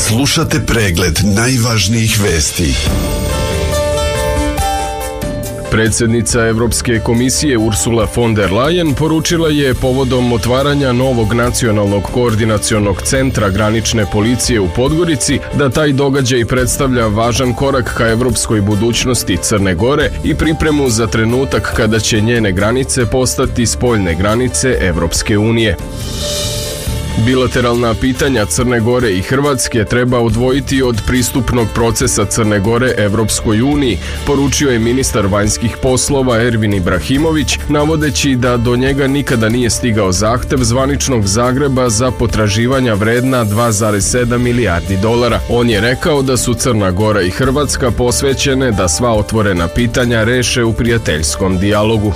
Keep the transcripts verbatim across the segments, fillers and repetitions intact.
Slušate pregled najvažnijih vesti. Predsjednica Evropske komisije Ursula von der Leyen poručila je povodom otvaranja novog nacionalnog koordinacionog centra granične policije u Podgorici da taj događaj predstavlja važan korak ka evropskoj budućnosti Crne Gore i pripremu za trenutak kada će njene granice postati spoljne granice Evropske unije. Bilateralna pitanja Crne Gore i Hrvatske treba odvojiti od pristupnog procesa Crne Gore Evropskoj uniji, poručio je ministar vanjskih poslova Ervin Ibrahimović, navodeći da do njega nikada nije stigao zahtev zvaničnog Zagreba za potraživanja vredna dva zarez sedam milijardi dolara. On je rekao da su Crna Gora i Hrvatska posvećene da sva otvorena pitanja reše u prijateljskom dijalogu.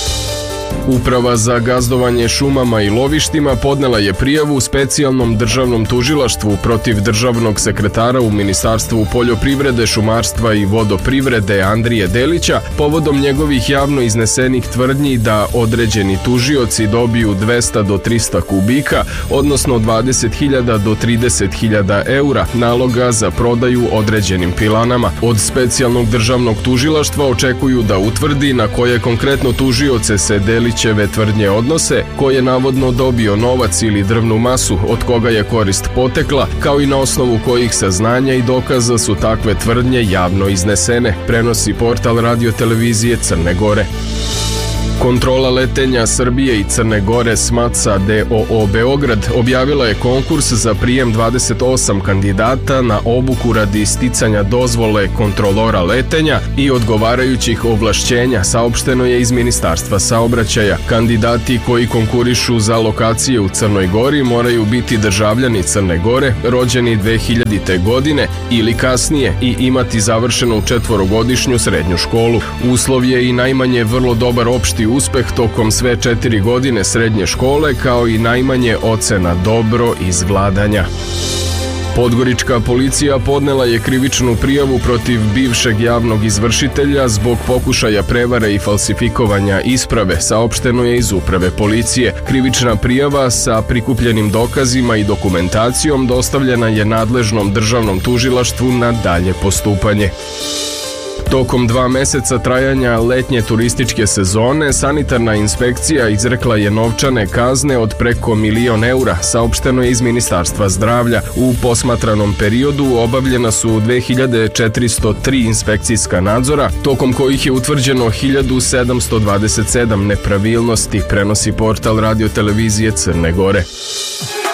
Uprava za gazdovanje šumama i lovištima podnela je prijavu specijalnom državnom tužilaštvu protiv državnog sekretara u Ministarstvu poljoprivrede, šumarstva i vodoprivrede Andrije Delića povodom njegovih javno iznesenih tvrdnji da određeni tužioci dobiju dvesta do trista kubika, odnosno dvadeset hiljada do trideset hiljada eura naloga za prodaju određenim pilanama. Od specijalnog državnog tužilaštva očekuju da utvrdi na koje konkretno tužioce se Delić Delićeve tvrdnje odnose, ko je navodno dobio novac ili drvnu masu, od koga je korist potekla, kao i na osnovu kojih saznanja i dokaza su takve tvrdnje javno iznesene, prenosi portal radio televizije Crne Gore. Kontrola letenja Srbije i Crne Gore SMATSA d o o Beograd objavila je konkurs za prijem dvadeset osam kandidata na obuku radi sticanja dozvole kontrolora letenja i odgovarajućih ovlašćenja, saopšteno je iz Ministarstva saobraćaja. Kandidati koji konkurišu za lokacije u Crnoj Gori moraju biti državljani Crne Gore, rođeni dve hiljadite. godine ili kasnije i imati završenu četvorogodišnju srednju školu. Uslov je i najmanje vrlo dobar opšti uspeh tokom sve četiri godine srednje škole, kao i najmanje ocena dobro iz vladanja. Podgorička policija podnela je krivičnu prijavu protiv bivšeg javnog izvršitelja zbog pokušaja prevare i falsifikovanja isprave, saopšteno je iz uprave policije. Krivična prijava sa prikupljenim dokazima i dokumentacijom dostavljena je nadležnom državnom tužilaštvu na dalje postupanje. Tokom dva meseca trajanja letnje turističke sezone, sanitarna inspekcija izrekla je novčane kazne od preko milion eura, saopšteno je iz Ministarstva zdravlja. U posmatranom periodu obavljena su dve hiljade četiristo tri inspekcijska nadzora, tokom kojih je utvrđeno hiljadu sedamsto dvadeset sedam nepravilnosti, prenosi portal radio televizije Crne Gore.